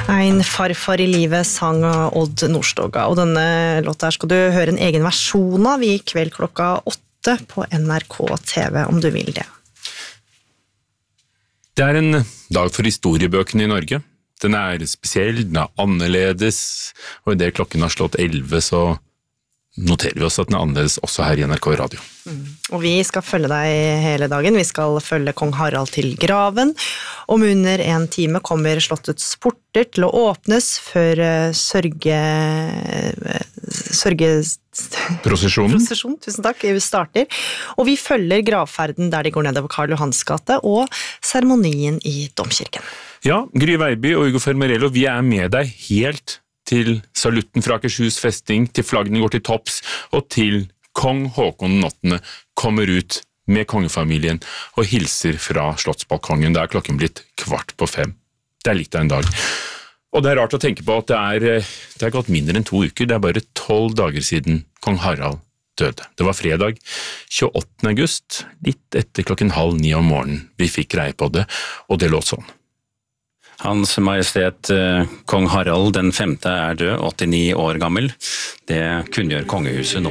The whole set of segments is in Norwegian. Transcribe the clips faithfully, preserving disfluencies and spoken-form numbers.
En farfar i livet sang Odd Nordstoga, og denne låta her skal du høre en egen versjon av i kveld klokka åtte på N R K T V, om du vil det. Det er en dag for historiebøkene i Norge. Den er spesiell, den er annerledes, og i det klokken har slått elleve, så noterer vi oss at den er annerledes også her i N R K Radio. Mm. Og vi skal følge deg hele dagen. Vi skal følge kong Harald til graven. Om under en time kommer slottets porter til å åpnes før sørge... sørge... Prosesjonen. Prosesjon, tusen takk, starter. Og vi følger gravferden der de går nedover Karl Johans gate og seremonien i Domkirken. Ja, Gry Veiby og Ugo Fermarello, vi er med deg helt til salutten fra Akershus festing, til flaggene går til topps, og til kong Håkon den åttende kommer ut med kongefamilien og hilser fra slottsbalkongen. Det er klokken blitt kvart på fem. Det er litt av en dag. Og det er rart å tenke på at det er, det er gått mindre enn to uker. Det er bare tolv dager siden kong Harald døde. Det var fredag tjueåttende august, litt etter klokken halv ni om morgenen. Vi fikk greie på det, og det låt sånn. Hans Majestet kong Harald den femte er død, åttini år gammel. Det kunngjør kongehuset nå.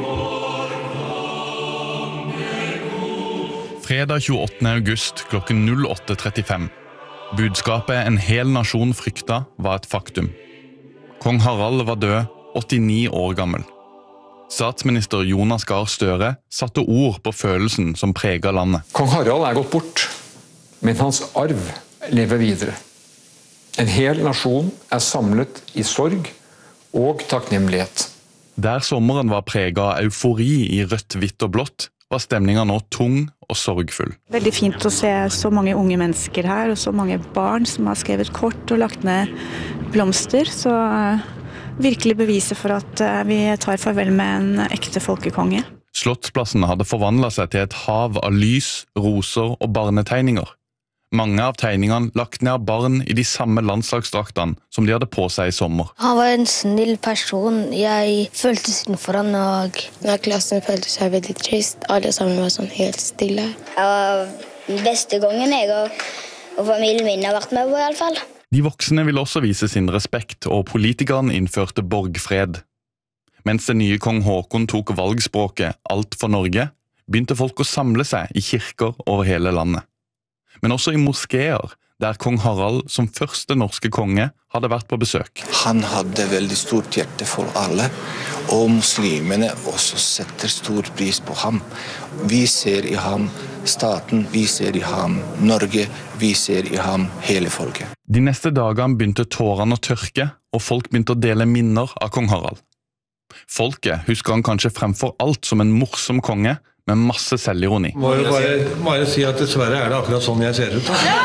Fredag tjueåttende august klokken åtte trettifem. Budskapet en hel nasjon frykta var et faktum. Kong Harald var død, åttini år gammel. Statsminister Jonas Gahr Støre satte ord på følelsen som preget landet. Kong Harald er gått bort, men hans arv lever videre. En hel nasjon er samlet i sorg og takknemlighet. Der sommeren var preget av eufori i rødt, hvitt og blått, var stemningen nå tung og sorgfull. Veldig fint å se så mange unge mennesker her, og så mange barn som har skrevet kort og lagt ned blomster. Så virkelig beviser for at vi tar farvel med en ekte folkekonge. Slottsplassen hadde forvandlet seg til et hav av lys, roser og barnetegninger. Mange av tegningene lagt ned av barn i de samme landslagsdraktene som de hadde på seg i sommer. Han var en snill person. Jeg følte sin for han, og når klassen følte seg veldig trist, alle sammen var sånn helt stille. Det var den beste gangen jeg og, og familien min har vært med på i alle fall. De voksne ville også vise sin respekt, og politikerne innførte borgfred. Mens den nye kong Håkon tok valgspråket «Alt for Norge», begynte folk å samle seg i kirker over hele landet. Men også i moskéer, der kong Harald som første norske konge hadde vært på besøk. Han hadde veldig stort hjerte for alle, og muslimene også setter stor pris på ham. Vi ser i ham staten, vi ser i ham Norge, vi ser i ham hele folket. De neste dagene begynte tårene å tørke, og folk begynte å dele minner av kong Harald. Folket husker han kanskje fremfor alt som en morsom konge, med masse selvironi. Må jo bare, bare si at dessverre er det akkurat sånn jeg ser ut. Da.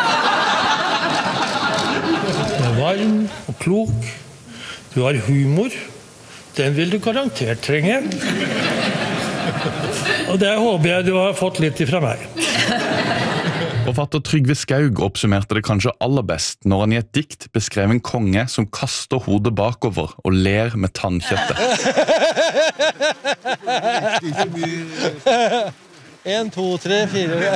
Du er varm og klok. Du har humor. Den vil du garantert trenge. Og det håper jeg du har fått litt ifra meg. Forfatter Trygve Skaug oppsummerte det kanskje aller best når han i et dikt beskrev en konge som kaster hodet bakover og ler med tannkjøttet. En, to, tre, fire.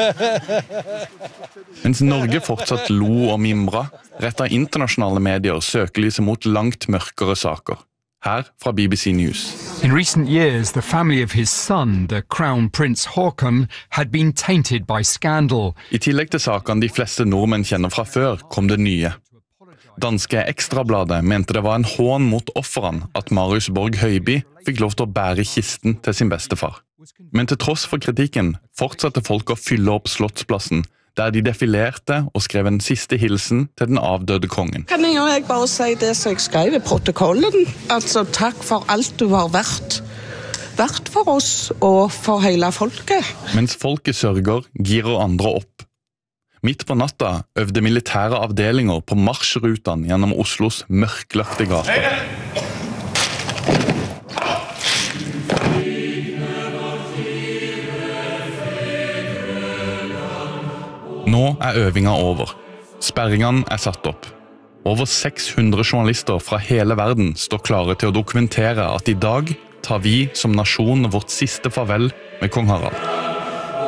Mens Norge fortsatt lo og mimra, rettet internasjonale medier søkelyset mot langt mørkere saker. Her fra B B C News. In recent years, the family of his son, the Crown Prince Haakon, had been tainted by scandal. I tillegg til sakene de fleste nordmenn kjenner fra før, kom det nye. Danske Ekstrabladet mente det var en hån mot offeren at Marius Borg Høiby fikk lov til å bære kisten til sin bestefar. Men til tross for kritikken fortsatte folk å fylle opp Slottsplassen, der de defilerte og skrev en siste hilsen til den avdøde kongen. Kan jeg bare si det som jeg skrev i protokollen? Altså, takk for alt du har vært. Vært for oss og for hele folket. Mens folket sørger, girer andre opp. Midt på natta øvde militære avdelinger på marsjrutene gjennom Oslos mørklagte gater. Nå er øvinga over. Sperringene er satt opp. Over seks hundre journalister fra hele verden står klare til å dokumentere at i dag tar vi som nasjon vårt siste farvel med kong Harald.